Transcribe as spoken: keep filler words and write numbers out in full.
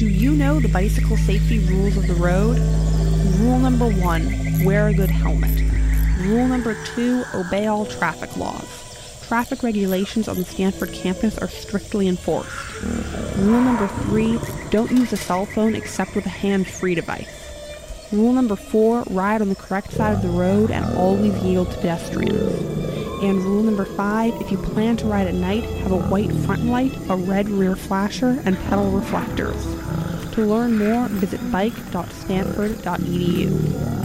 Do you know the bicycle safety rules of the road? Rule number one, wear a good helmet. Rule number two, obey all traffic laws. Traffic regulations on the Stanford campus are strictly enforced. Rule number three, don't use a cell phone except with a hands-free device. Rule number four, ride on the correct side of the road and always yield to pedestrians. And rule number five, if you plan to ride at night, have a white front light, a red rear flasher, and pedal reflectors. To learn more, visit bike dot stanford dot e d u.